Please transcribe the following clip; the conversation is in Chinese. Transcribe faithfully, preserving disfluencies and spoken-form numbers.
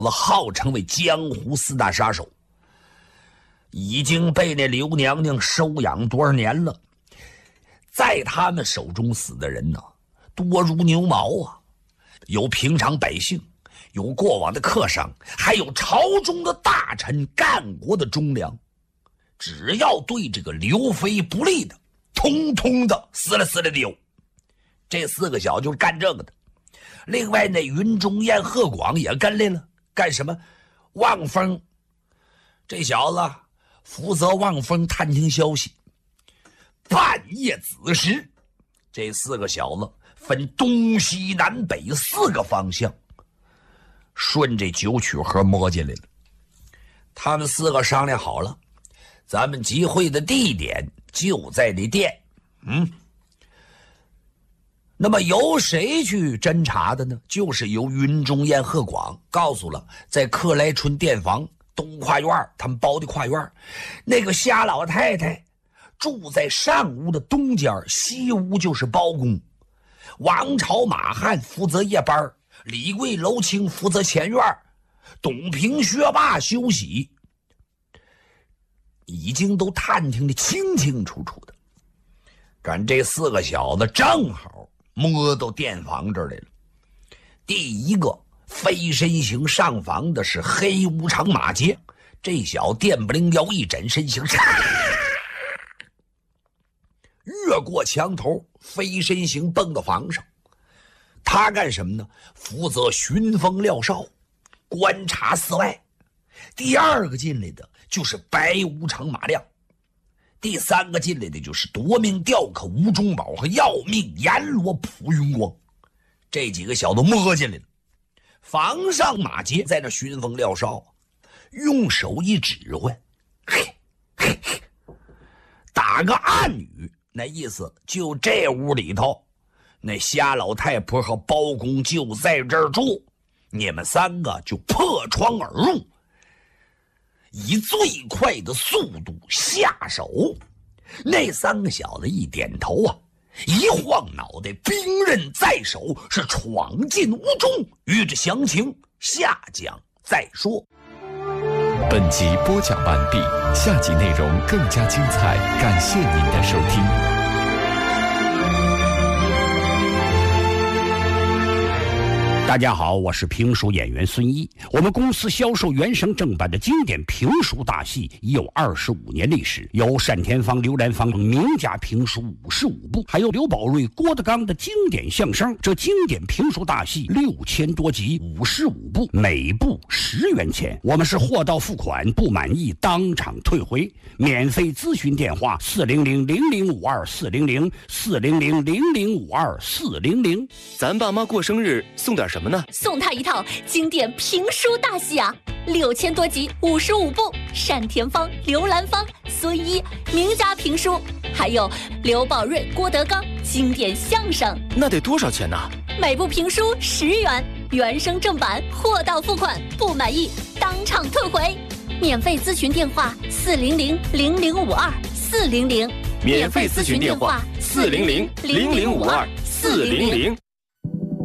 号称为江湖四大杀手，已经被那刘娘娘收养多少年了。在他们手中死的人呢，多如牛毛啊，有平常百姓，有过往的客商，还有朝中的大臣、干国的忠良。只要对这个刘飞不利的，通通的撕了撕了的有。这四个小就是干这个的。另外那云中燕、贺广也跟来了，干什么？望风，这小子负责望风探听消息。半夜子时，这四个小子分东西南北四个方向，顺这九曲河摸进来了。他们四个商量好了，咱们集会的地点就在这店。嗯，那么由谁去侦查的呢？就是由云中燕、贺广告诉了，在克莱春店房东跨院，他们包的跨院，那个夏老太太住在上屋的东间，西屋就是包公。王朝、马汉负责夜班，李贵、娄青负责前院，董平、薛霸休息，已经都探听得清清楚楚的。赶这四个小子正好摸到店房这儿来了。第一个飞身行上房的是黑无常马杰，这小电不灵腰一展身形，越过墙头，飞身行蹦到房上。他干什么呢？负责巡风料哨，观察四外。第二个进来的就是白无常马亮，第三个进来的就是夺命吊客吴中宝和要命阎罗蒲云光。这几个小子摸进来了。房上马杰在那巡风料哨，用手一指挥，嘿嘿嘿，打个暗语，那意思就这屋里头，那夏老太婆和包公就在这儿住，你们三个就破窗而入，以最快的速度下手。那三个小子一点头啊，一晃脑袋，兵刃在手，是闯进屋中。与之详情下讲再说。 本集播讲完毕，下集内容更加精彩，感谢您的收听。 大家好，我是评书演员孙一。我们公司销售原声正版的经典评书大戏已有二十五年历史，有单田芳、刘兰芳等名家评书五十五部，还有刘宝瑞、郭德纲的经典相声。这经典评书大戏六千多集，五十五部，每部十元钱。我们是货到付款，不满意当场退回。免费咨询电话：四零零零零五二四零零四零零零零五二四零零。 咱爸妈过生日送点什么？什么呢？ 送他一套经典评书大戏啊，六千多集，五十五部，单田芳、刘兰芳、孙一名家评书，还有刘宝瑞、郭德纲经典相声。 那得多少钱呢？ 每部评书十元，原声正版，货到付款，不满意当场退回。免费咨询电话：四零零零零五二四零零。 免费咨询电话：四零零零零五二四零零。